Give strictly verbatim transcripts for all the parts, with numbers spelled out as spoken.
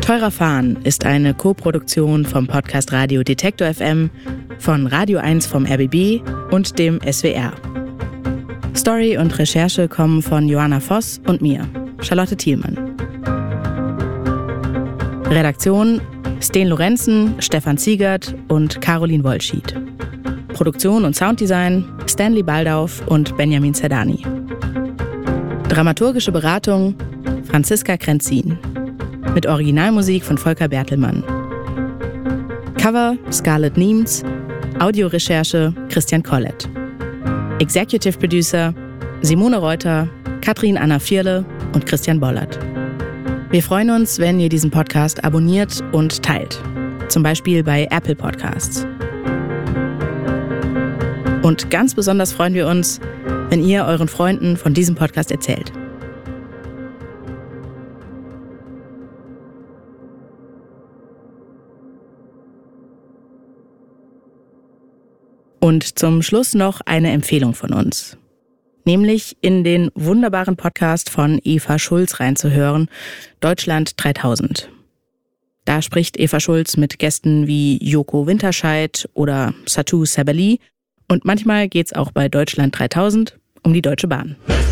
Teurer Fahren ist eine Co-Produktion vom Podcast Radio Detektor F M, von Radio eins vom R B B und dem S W R. Story und Recherche kommen von Joanna Voss und mir, Charlotte Thielmann. Redaktion Sten Lorenzen, Stefan Ziegert und Caroline Wollschied. Produktion und Sounddesign Stanley Baldauf und Benjamin Zerdani. Dramaturgische Beratung Franziska Krenzin. Mit Originalmusik von Volker Bertelmann. Cover Scarlett Niems. Audiorecherche Christian Collett. Executive Producer Simone Reuter, Katrin Anna Vierle und Christian Bollert. Wir freuen uns, wenn ihr diesen Podcast abonniert und teilt. Zum Beispiel bei Apple Podcasts. Und ganz besonders freuen wir uns, wenn ihr euren Freunden von diesem Podcast erzählt. Und zum Schluss noch eine Empfehlung von uns. Nämlich in den wunderbaren Podcast von Eva Schulz reinzuhören, Deutschland dreitausend. Da spricht Eva Schulz mit Gästen wie Joko Winterscheid oder Satou Sabali. Und manchmal geht's auch bei Deutschland dreitausend um die Deutsche Bahn.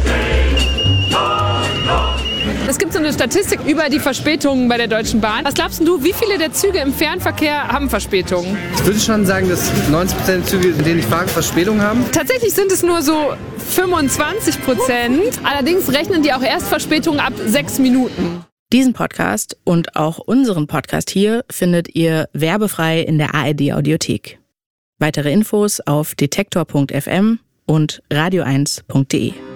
Es gibt so eine Statistik über die Verspätungen bei der Deutschen Bahn. Was glaubst du, wie viele der Züge im Fernverkehr haben Verspätungen? Ich würde schon sagen, dass neunzig Prozent der Züge, in denen ich fahre, Verspätungen haben. Tatsächlich sind es nur so fünfundzwanzig Prozent. Allerdings rechnen die auch erst Verspätungen ab sechs Minuten. Diesen Podcast und auch unseren Podcast hier findet ihr werbefrei in der A R D-Audiothek. Weitere Infos auf detektor punkt f m und radio eins punkt de.